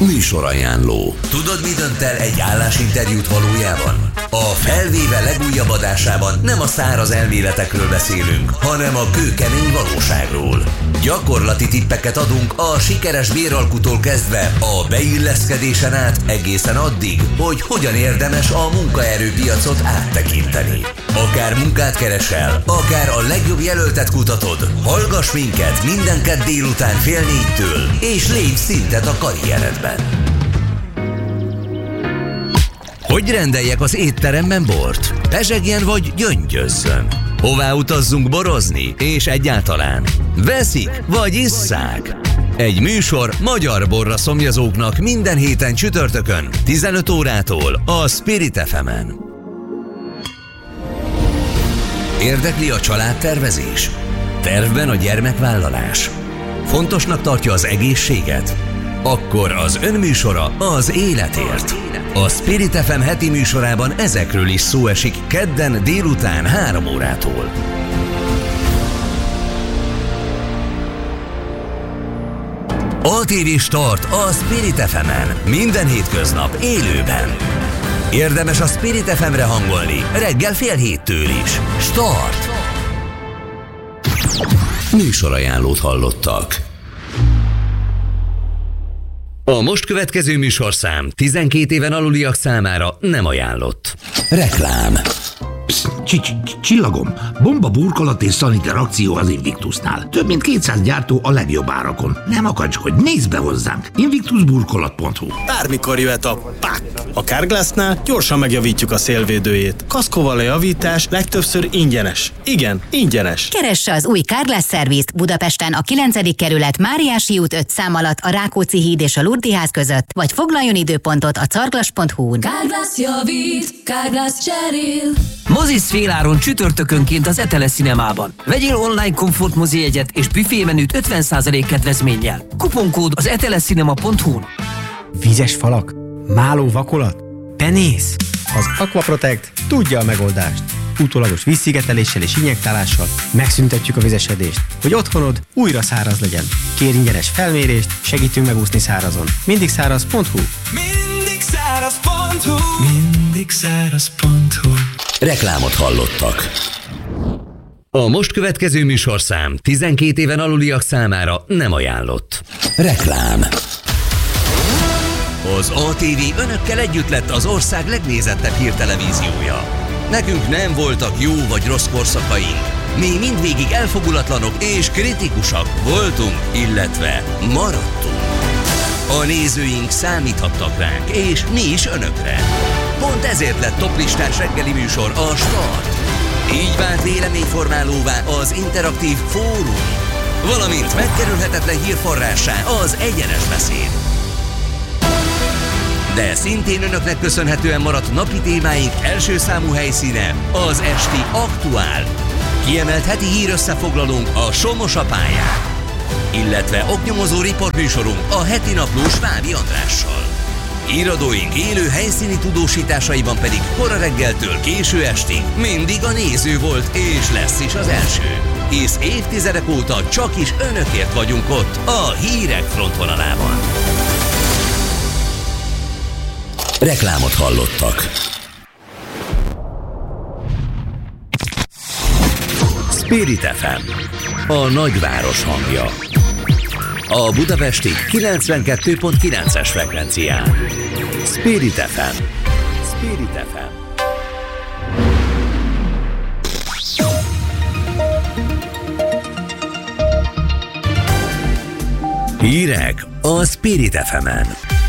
Műsorajánló. Tudod, mi dönt el egy állásinterjút valójában? A Felvéve legújabb adásában nem a száraz elméletekről beszélünk, hanem a kőkemény valóságról. Gyakorlati tippeket adunk a sikeres béralkutól kezdve a beilleszkedésen át egészen addig, hogy hogyan érdemes a munkaerőpiacot áttekinteni. Akár munkát keresel, akár a legjobb jelöltet kutatod, hallgass minket minden kedd délután 3:30-től, és lépj szintet a karrieredben. Hogy rendeljek az étteremben bort? Pezsegjen vagy gyöngyözzön? Hová utazzunk borozni? És egyáltalán veszik vagy isszák? Egy műsor magyar borra szomjazóknak minden héten csütörtökön 15 órától a Spirit FM-en. Érdekli a családtervezés? Tervben a gyermekvállalás? Fontosnak tartja az egészséget? Akkor az önműsora az életért. A Spirit FM heti műsorában ezekről is szó esik kedden délután 3 órától. ATV Start a Spirit FM-en. Minden hétköznap élőben. Érdemes a Spirit FM-re hangolni reggel 6:30-től is. Start! Műsorajánlót hallottak. A most következő műsorszám 12 éven aluliak számára nem ajánlott. Reklám. Csillagom, bomba burkolat és szaniter akció az Invictusnál. Több mint 200 gyártó a legjobb árakon. Nem akacskodj, nézz be hozzánk! Invictusburkolat.hu. Bármikor jöhet a PÁK. A Carglassnál gyorsan megjavítjuk a szélvédőjét. Kaszkóval a javítás legtöbbször ingyenes. Igen, ingyenes. Keresse az új Carglass szervizt Budapesten a 9. kerület Máriási út 5 szám alatt a Rákóczi híd és a Lurdi ház között, vagy foglaljon időpontot a carglass.hu-n. Carglass javít, Carglass cserél. Mozisz féláron csütörtökönként az Etele Cinemában. Vegyél online komfort mozijegyet és büfémenüt 50% kedvezménnyel. Kuponkód az etelecinema.hu-n. Vízes falak? Máló vakolat? Penész? Az Aquaprotect tudja a megoldást. Utólagos vízszigeteléssel és injektálással megszüntetjük a vizesedést, hogy otthonod újra száraz legyen. Kérj ingyenes felmérést, segítünk megúszni szárazon. Mindigszáraz.hu. Mindigszáraz.hu. Mindigszáraz.hu. Reklámot hallottak. A most következő műsorszám 12 éven aluliak számára nem ajánlott. Reklám. Az ATV önökkel együtt lett az ország legnézettebb hírtelevíziója. Nekünk nem voltak jó vagy rossz korszakaink. Mi mindvégig elfogulatlanok és kritikusak voltunk, illetve maradtunk. A nézőink számíthattak ránk, és mi is önökre. Pont ezért lett toplistás reggeli műsor a Start. Így vált véleményformálóvá az interaktív fórum, valamint megkerülhetetlen hírforrássá az egyenes beszéd. De szintén önöknek köszönhetően maradt napi témáink első számú helyszíne az esti Aktuál. Kiemelt heti hírösszefoglalónk a Somos a pályán, illetve oknyomozó riportműsorunk a heti naplós Vábi Andrással. Híradóink élő helyszíni tudósításaiban pedig kora reggeltől késő estig mindig a néző volt és lesz is az első. Hisz évtizedek óta csak is önökért vagyunk ott a hírek frontvonalában. Reklámot hallottak. Spirit FM, a nagyváros hangja. A budapesti 92.9-es frekvencián. Spirit FM. Spirit FM. Hírek a Spirit FM-en.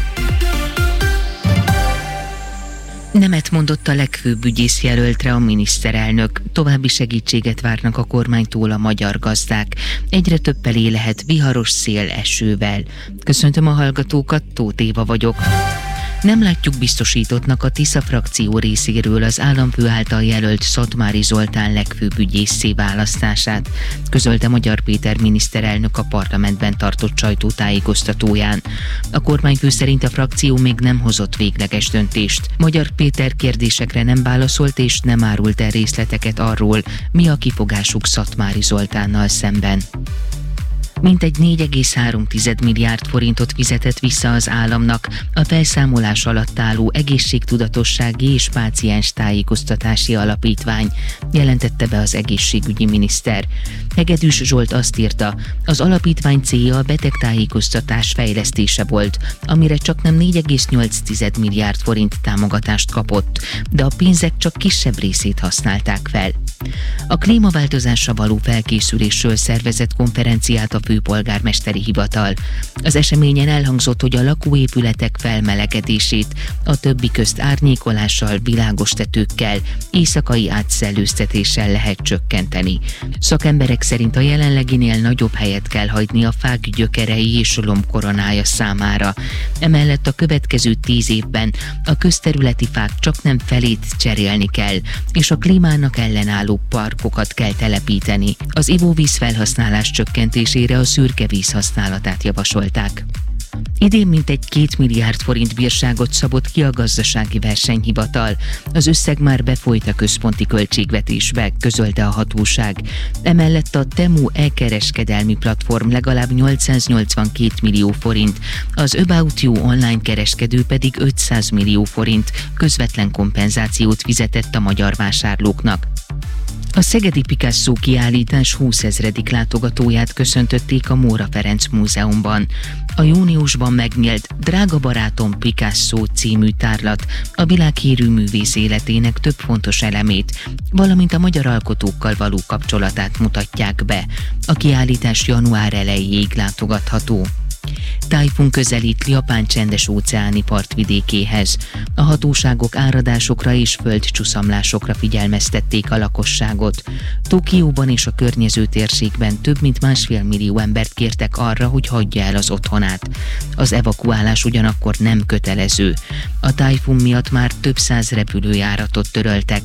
Nemet mondott a legfőbb ügyészjelöltre a miniszterelnök. További segítséget várnak a kormánytól a magyar gazdák. Egyre több pelé lehet viharos szél esővel. Köszöntöm a hallgatókat, Tóth Éva vagyok. Nem látjuk biztosítottnak a Tisza frakció részéről az államfő által jelölt Szatmári Zoltán legfőbb ügyésszé választását, közölte Magyar Péter miniszterelnök a parlamentben tartott sajtótájékoztatóján. A kormányfő szerint a frakció még nem hozott végleges döntést. Magyar Péter kérdésekre nem válaszolt és nem árult el részleteket arról, mi a kifogásuk Szatmári Zoltánnal szemben. Mintegy 4,3 milliárd forintot fizetett vissza az államnak a felszámolás alatt álló egészségtudatossági és páciens tájékoztatási alapítvány, jelentette be az egészségügyi miniszter. Hegedűs Zsolt azt írta, az alapítvány célja a betegtájékoztatás fejlesztése volt, amire csaknem 4,8 milliárd forint támogatást kapott, de a pénzek csak kisebb részét használták fel. A klímaváltozásra való felkészülésről szervezett konferenciát a főpolgármesteri hivatal. Az eseményen elhangzott, hogy a lakóépületek felmelegedését a többi közt árnyékolással, világos tetőkkel, éjszakai átszellőztetéssel lehet csökkenteni. Szakemberek szerint a jelenleginél nagyobb helyet kell hagyni a fák gyökerei és lombkoronája számára. Emellett a következő 10 évben a közterületi fák csaknem felét cserélni kell, és a klímának ellenálló parkokat kell telepíteni. Az ivóvíz felhasználás csökkentésére a szürke víz használatát javasolták. Idén mintegy 2 milliárd forint bírságot szabott ki a gazdasági versenyhivatal. Az összeg már befolyt a központi költségvetésbe, közölte a hatóság. Emellett a Temu e-kereskedelmi platform legalább 882 millió forint, az About You online kereskedő pedig 500 millió forint közvetlen kompenzációt fizetett a magyar vásárlóknak. A szegedi Picasso kiállítás 20 000. látogatóját köszöntötték a Móra Ferenc Múzeumban. A júniusban megnyílt Drága barátom Picasso című tárlat a világhírű művész életének több fontos elemét, valamint a magyar alkotókkal való kapcsolatát mutatják be. A kiállítás január elejéig látogatható. Tájfun közelít Japán csendes-óceáni partvidékéhez. A hatóságok áradásokra és földcsuszamlásokra figyelmeztették a lakosságot. Tokióban és a környező térségben több mint 1,5 millió embert kértek arra, hogy hagyja el az otthonát. Az evakuálás ugyanakkor nem kötelező. A tájfun miatt már több 100 repülőjáratot töröltek.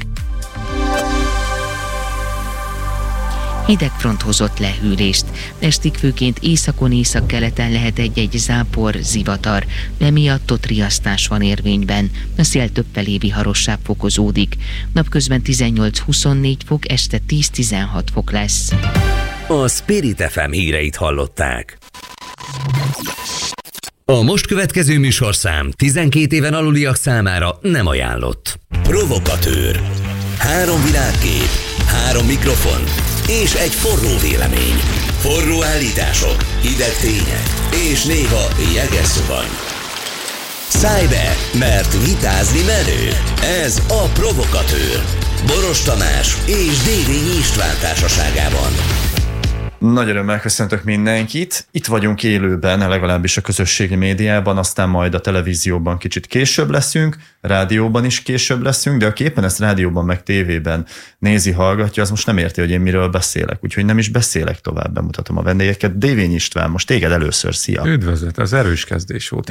Hidegfront hozott lehűlést. Estig főként északon, északkeleten lehet egy-egy zápor, zivatar, emiatt ott riasztás van érvényben. A szél többfelé viharossább fokozódik. Napközben 18-24 fok, este 10-16 fok lesz. A Spirit FM híreit hallották. A most következő műsorszám 12 éven aluliak számára nem ajánlott. Provokatőr. 3 világkép, 3 mikrofon és egy forró vélemény. Forró állítások, hideg tények és néha jeges zuhany. Szállj be, mert vitázni menő. Ez a Provokatőr. Boros Tamás és Dévényi István társaságában. Nagy örömmel köszöntök mindenkit. Itt vagyunk élőben, legalábbis a közösségi médiában, aztán majd a televízióban kicsit később leszünk, rádióban is később leszünk, de aki éppen ezt rádióban meg tévében nézi, hallgatja, az most nem érti, hogy én miről beszélek, úgyhogy nem is beszélek tovább, bemutatom a vendégeket. Dévényi István, most téged először, szia! Üdvözlet, az erős kezdés volt.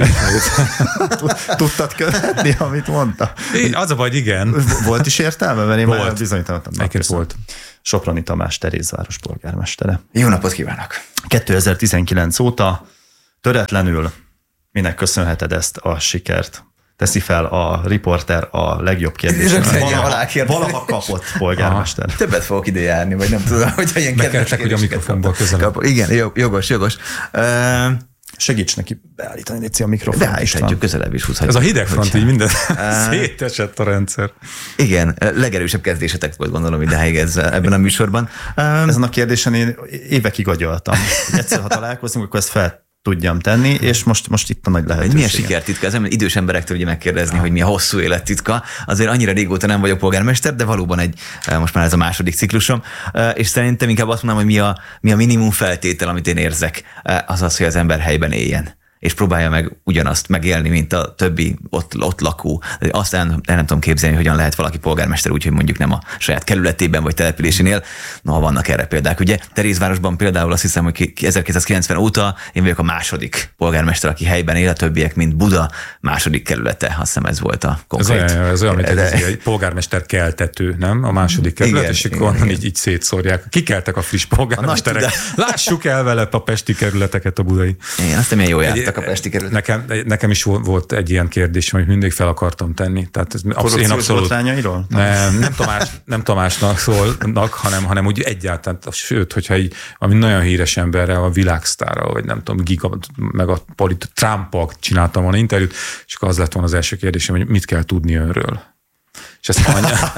Tudtad követni, amit mondta? Az a baj, igen. Volt is értelme, mert én már bizonyítottam. Volt. Soproni Tamás, Terézváros polgármestere. Jó napot kívánok! 2019 óta töretlenül minek köszönheted ezt a sikert? Teszi fel a riporter a legjobb kérdést. Valaha kapott polgármester. Aha. Többet fogok ide járni, vagy nem tudom, hogy ilyen kedves hogy a mikrofonból közelebb. Igen, jogos. Segíts neki beállítani, Léci, a mikrofont. Beállíthatjuk, közelebb is húzhatjuk. Ez a hidegfront így minden szétesett a rendszer. Igen, legerősebb kezdésetek volt, gondolom, idáig ebben a műsorban. Ezen a kérdésen én évekig agyaltam. Egyszer, ha találkozunk, akkor ezt fel tudjam tenni, és most itt a nagy lehetőség. Milyen sikertitka? Ez idős emberektől ugye megkérdezni, hogy mi a hosszú élettitka. Azért annyira régóta nem vagyok polgármester, de valóban most már ez a második ciklusom, és szerintem inkább azt mondanám, hogy mi a minimum feltétel, amit én érzek, az az, hogy az ember helyben éljen, és próbálja meg ugyanazt megélni, mint a többi ott lakó. Azt el nem tudom képzelni, hogyan lehet valaki polgármester úgy, hogy mondjuk nem a saját kerületében vagy településénél. Noha vannak erre példák. Ugye Terézvárosban például azt hiszem, hogy 1990 óta én vagyok a második polgármester, aki helyben él, a többiek, mint Buda második kerülete. Azt hiszem ez volt a konkrét. Ez olyan, mint egy polgármester keltető, nem? A második kerület, igen, és akkor így szétszórják. Kikeltek a friss polgármesterek. Lássuk el vele a pesti kerületeket, a budai. Igen, azt nem ilyen jó járt. szavaztak a pesti kerületek. Nekem is volt egy ilyen kérdés, amit mindig fel akartam tenni. Tehát én abszolút nem Tamásnak szólnak, hanem úgy egyáltalán, sőt, hogyha így, ami nagyon híres emberrel, a világsztárral, vagy nem tudom, meg a Trump-al csináltam volna interjút, és akkor az lett volna az első kérdésem, hogy mit kell tudni önről. És ezt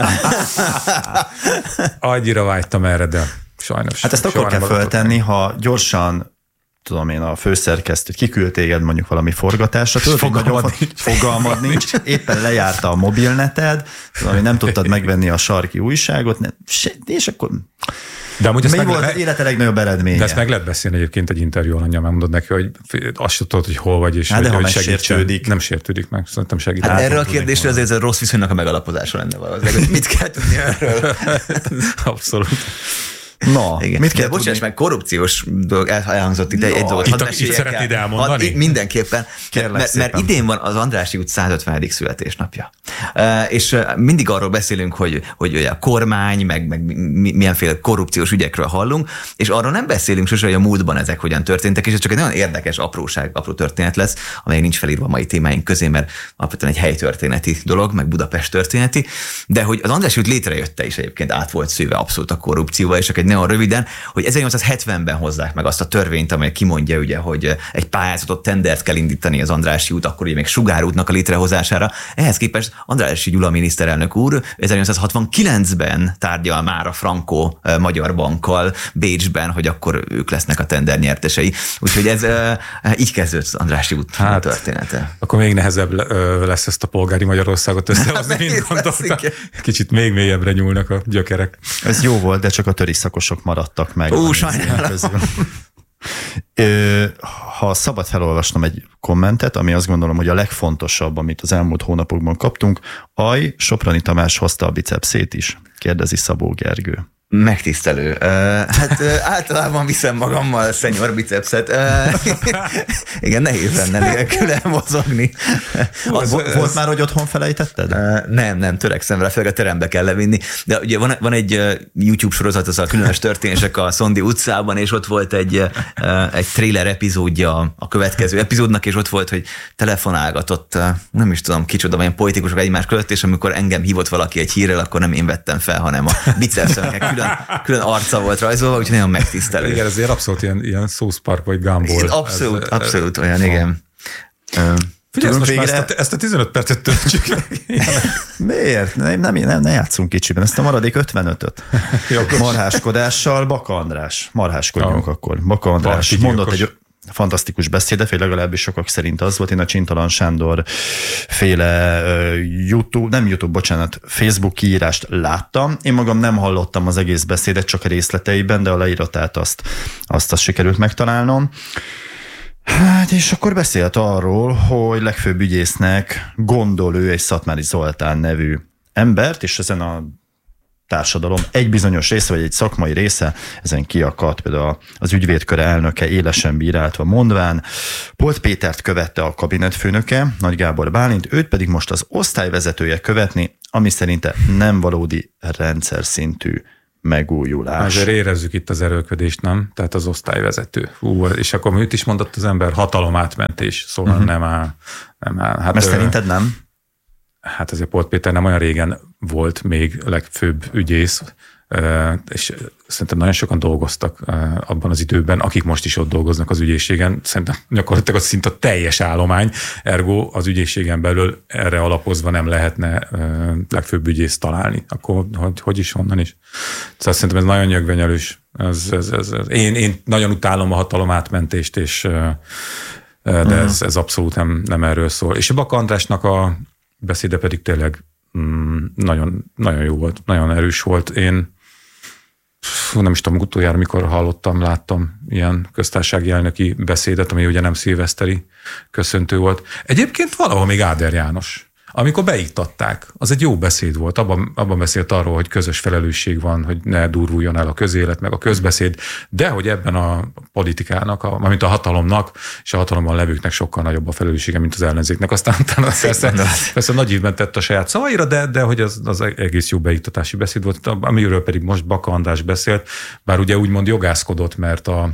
annyira vágytam erre, de sajnos. Hát ezt akkor kell föltenni, ha gyorsan, tudom én, a főszerkesztő kiküld téged mondjuk valami forgatásra, fogalmad nincs, éppen lejárta a mobilneted, tudom, nem tudtad megvenni a sarki újságot, és akkor... De mi volt az élete legnagyobb eredménye? De ezt meg lehet beszélni egyébként egy interjú alanyja, mert mondod neki, hogy azt sem tudod, hogy hol vagy, és hogy sértődik. Nem sértődik meg, szerintem segít. Hát erről a kérdésre azért a rossz viszonynak a megalapozása lenne valószínűleg. Mit kell tudni erről? Abszolút. Na, mit kell bocsáss meg, korrupciós dolog elhangzott itt egy dolgot. Itt szeretnéd elmondani? Mindenképpen, mert idén van az Andrássy út 150. születésnapja. És mindig arról beszélünk, hogy a kormány, meg milyenféle korrupciós ügyekről hallunk, és arról nem beszélünk sose, hogy a múltban ezek hogyan történtek, és ez csak egy nagyon érdekes apró történet lesz, amely nincs felírva a mai témáink közé, mert alapvetően egy helytörténeti dolog, meg Budapest történeti, de hogy az Andrássy út létrejötte is egyébként át volt szőve abszolút a korrupcióval, és csak egy nagyon röviden, hogy 1870-ben hozzák meg azt a törvényt, amely kimondja, ugye, hogy egy pályázatot, tendert kell indítani az Andrássy út, akkor ugye még sugárútnak a létrehozására. Ehhez képest Andrássy Gyula miniszterelnök úr 1869-ben tárgyal már a Franco Magyar Bankkal Bécsben, hogy akkor ők lesznek a tender nyertesei. Úgyhogy ez így kezdődött az Andrássy út története. Akkor még nehezebb lesz ezt a polgári Magyarországot összehozni, mint gondoltam. Kicsit még mélyebbre nyúlnak a gyökerek. Ez jó volt, de csak a töriszakosok maradtak meg. Sajnálom. Ha szabad felolvasnom egy kommentet, ami azt gondolom, hogy a legfontosabb, amit az elmúlt hónapokban kaptunk, Soproni Tamás hozta a bicepszét is, kérdezi Szabó Gergő. Megtisztelő. Hát általában viszem magammal senior bicepszet. Igen, nehéz lenne nélkül elmozogni. Volt már, hogy otthon felejtetted? Nem, törekszem rá, főleg a terembe kell levinni. De ugye van egy YouTube sorozat, az a különös történések a Szondi utcában, és ott volt egy trailer epizódja a következő epizódnak, és ott volt, hogy telefonálgatott, nem is tudom kicsoda, olyan politikusok egymás között, és amikor engem hívott valaki egy hírrel, akkor nem én vettem fel, hanem a bicepszemnek külön arca volt rajzolva, úgyhogy nagyon megtisztelő. Igen, ezért abszolút ilyen South Park vagy Gumball. Abszolút olyan, igen. Figyelj, most már ezt a 15 percet töltsük. Miért? Ne játszunk kicsiben, ezt a maradék 55-öt. Marháskodással, Baka András. Marháskodjunk akkor. Baka András mondott egy fantasztikus beszédet, vagy legalábbis sokak szerint az volt. Én a Csintalan Sándor féle Facebook kiírást láttam. Én magam nem hallottam az egész beszédet, csak a részleteiben, de a leíratát azt sikerült megtalálnom. Hát és akkor beszélt arról, hogy legfőbb ügyésznek gondol ő egy Szatmári Zoltán nevű embert, és ezen a társadalom egy bizonyos része, vagy egy szakmai része, ezen kiakadt, például az ügyvédköre elnöke élesen bíráltva mondván, Polt Pétert követte a kabinetfőnöke, Nagy Gábor Bálint, őt pedig most az osztályvezetője követni, ami szerinte nem valódi rendszer szintű megújulás. Azért érezzük itt az erőlködést, nem? Tehát az osztályvezető. És akkor mit is mondott az ember? Hatalomátmentés. Szóval nem áll. Hát, mert szerinted nem? Hát azért Polt Péter nem olyan régen volt még legfőbb ügyész, és szerintem nagyon sokan dolgoztak abban az időben, akik most is ott dolgoznak az ügyészségen. Szerintem gyakorlatilag az szinte a teljes állomány, ergo az ügyészségen belül erre alapozva nem lehetne legfőbb ügyész találni. Akkor hogy is, honnan is? Szóval szerintem ez nagyon nyögvenyelős. Én nagyon utálom a hatalomátmentést, de ez abszolút nem erről szól. És a Baka Andrásnak a beszéde pedig tényleg nagyon, nagyon jó volt, nagyon erős volt. Én nem is tudom, utoljára mikor láttam ilyen köztársasági elnöki beszédet, ami ugye nem szilveszteri köszöntő volt. Egyébként valahol még Áder János, amikor beiktatták, az egy jó beszéd volt. Abban beszélt arról, hogy közös felelősség van, hogy ne durvuljon el a közélet, meg a közbeszéd, de hogy ebben a politikának, mint a hatalomnak, és a hatalomban levőknek sokkal nagyobb a felelőssége, mint az ellenzéknek. Aztán persze nagy ívben tett a saját szavaira, de hogy az egész jó beiktatási beszéd volt, amiről pedig most Baka András beszélt, bár ugye úgymond jogászkodott, mert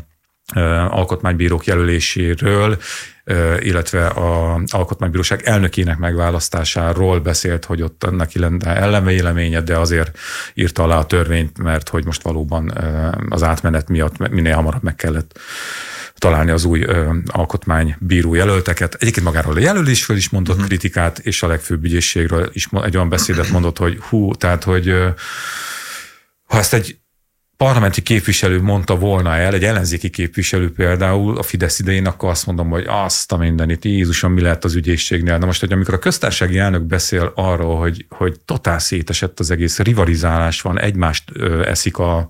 alkotmánybírók jelöléséről, illetve az Alkotmánybíróság elnökének megválasztásáról beszélt, hogy ott neki lenne ellenvéleménye, de azért írta alá a törvényt, mert hogy most valóban az átmenet miatt minél hamarabb meg kellett találni az új alkotmánybíró jelölteket. Egyébként magáról a jelölésről is mondott kritikát, és a legfőbb ügyészségről is egy olyan beszédet mondott, hogy tehát, hogy ha ezt egy parlamenti képviselő mondta volna el, egy ellenzéki képviselő például a Fidesz idején, akkor azt mondom, hogy azt a mindenit, Jézusom, mi lehet az ügyészségnél. Na most, hogy amikor a köztársasági elnök beszél arról, hogy totál szétesett az egész, rivalizálás van, egymást eszik a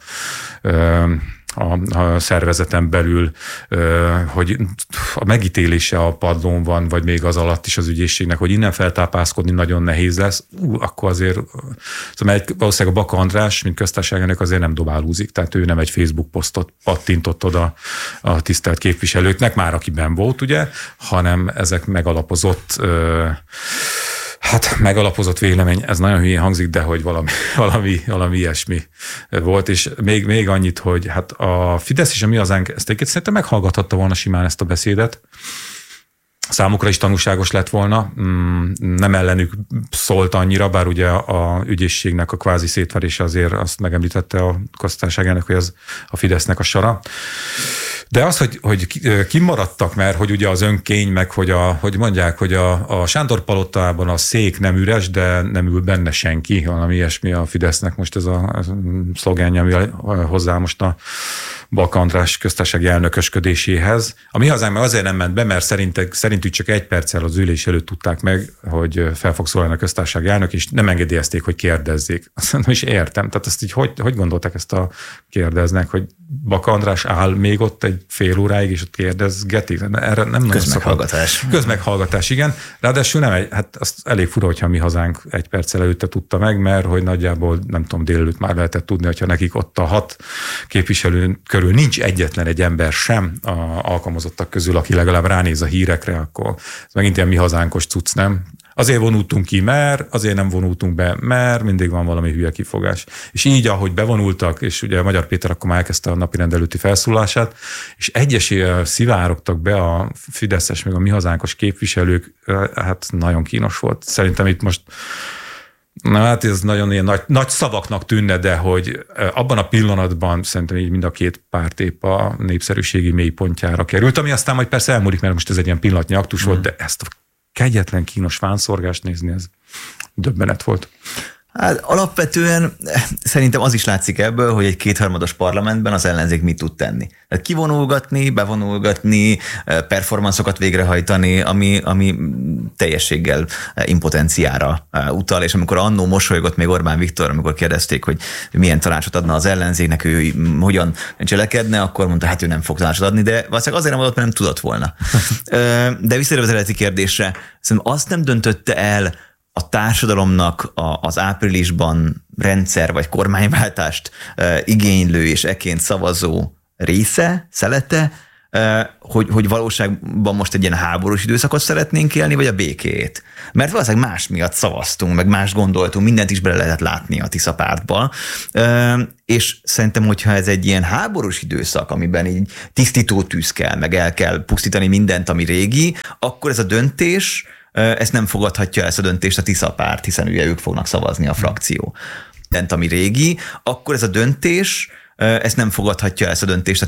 szervezeten belül, hogy a megítélése a padlón van, vagy még az alatt is az ügyészségnek, hogy innen feltápászkodni nagyon nehéz lesz, akkor azért, szóval valószínűleg a Baka András, mint köztársaságának azért nem dobálózik, tehát ő nem egy Facebook posztot pattintott oda a tisztelt képviselőknek, már aki benn volt, ugye, hanem ezek megalapozott megalapozott vélemény, ez nagyon hülyén hangzik, de hogy valami ilyesmi volt, és még annyit, hogy hát a Fidesz és a Mi Hazánk ezt egyébként szerintem meghallgathatta volna simán ezt a beszédet. Számukra is tanúságos lett volna, nem ellenük szólt annyira, bár ugye a ügyészségnek a kvázi szétverése azért azt megemlítette a köztársaságának, hogy ez a Fidesznek a sara. De az, hogy kimaradtak, mert hogy ugye az önkény, meg hogy mondják, hogy a Sándor palotában a szék nem üres, de nem ül benne senki, valami ilyesmi a Fidesznek most ez a szlogenje, ami hozzá most a Baka András köztársasági elnökösködéséhez. A Mi Hazánk meg azért nem ment be, mert szerintük csak 1 perccel az ülés előtt tudták meg, hogy fel fog szólalni a köztársasági elnök, és nem engedélyezték, hogy kérdezzék. Azt nem is értem. Tehát ezt így hogy gondolták ezt a kérdeznek, hogy Baka András áll még ott egy fél óráig, és ott kérdezgeti. Erre nem közmeghallgatás. Közmeghallgatás, igen. Ráadásul hát azt elég fura, hogyha Mi Hazánk 1 perccel előtte tudta meg, mert hogy nagyjából, nem tudom, délelőtt már lehetett tudni, hogyha nekik ott a 6 képviselő körül nincs egyetlen egy ember sem a alkalmazottak közül, aki legalább ránéz a hírekre, akkor ez megint ilyen Mi Hazánkos cucc, nem? Azért vonultunk ki, mert, azért nem vonultunk be, mert mindig van valami hülye kifogás. És így, ahogy bevonultak, és ugye Magyar Péter akkor már elkezdte a napirend előtti felszólását, és egyesével szivárogtak be a fideszes, meg a Mi Hazánkos képviselők, hát nagyon kínos volt. Szerintem itt most hát ez nagyon ilyen nagy szavaknak tűnne, de hogy abban a pillanatban szerintem így mind a 2 párt épp a népszerűségi mélypontjára került, ami aztán majd persze elmúlik, mert most ez egy ilyen pillanatnyi aktus volt, de ezt a kegyetlen kínos vánszorgást nézni, ez döbbenet volt. Hát alapvetően szerintem az is látszik ebből, hogy egy 2/3 parlamentben az ellenzék mit tud tenni. Tehát kivonulgatni, bevonulgatni, performanszokat végrehajtani, ami teljességgel impotenciára utal, és amikor annó mosolygott még Orbán Viktor, amikor kérdezték, hogy milyen tanácsot adna az ellenzéknek, ő hogyan cselekedne, akkor mondta, hát ő nem fog tanácsot adni, de valószínűleg azért nem adott, mert nem tudott volna. De visszatérve az eredeti kérdésre, szerintem azt nem döntötte el a társadalomnak az áprilisban rendszer vagy kormányváltást igénylő és ekként szavazó része, szelete, hogy valóságban most egy ilyen háborús időszakot szeretnénk élni, vagy a békét. Mert valószínűleg más miatt szavaztunk, meg más gondoltunk, mindent is bele lehetett látni a Tisza pártban. És szerintem, hogyha ez egy ilyen háborús időszak, amiben így tisztító tűz kell, meg el kell pusztítani mindent, ami régi, akkor ez a döntés, ezt nem fogadhatja ezt a döntést a Tisza párt, hiszen ugye ők fognak szavazni a frakció. Mindent, ami régi, akkor ez a döntés, ezt nem fogadhatja ezt a döntést a